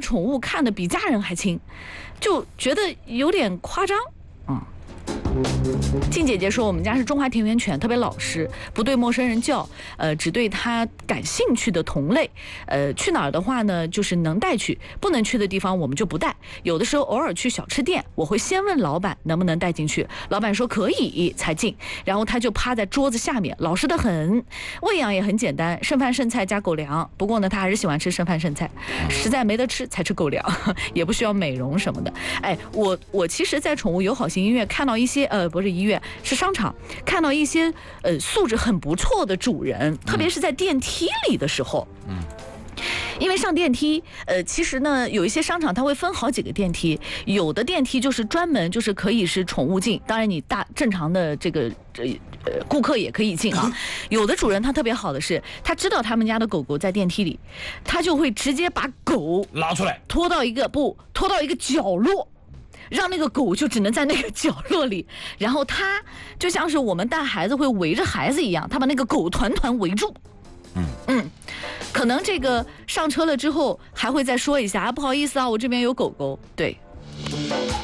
宠物看得比家人还亲，就觉得有点夸张。静姐姐说，我们家是中华田园犬，特别老实，不对陌生人叫，只对它感兴趣的同类。去哪儿的话呢，就是能带去，不能去的地方我们就不带。有的时候偶尔去小吃店，我会先问老板能不能带进去，老板说可以才进，然后他就趴在桌子下面，老实得很。喂养也很简单，剩饭剩菜加狗粮。不过呢，他还是喜欢吃剩饭剩菜，实在没得吃才吃狗粮，也不需要美容什么的。哎，我其实，在宠物友好型医院看到一些不是医院，是商场，看到一些素质很不错的主人，特别是在电梯里的时候。因为上电梯，其实呢，有一些商场它会分好几个电梯，有的电梯就是专门就是可以是宠物进，当然你正常的这个顾客也可以进啊。有的主人他特别好的是，他知道他们家的狗狗在电梯里，他就会直接把狗拉出来， 拖到一个角落。让那个狗就只能在那个角落里，然后他就像是我们带孩子会围着孩子一样，他把那个狗团团围住。可能这个上车了之后还会再说一下，不好意思啊，我这边有狗狗。对。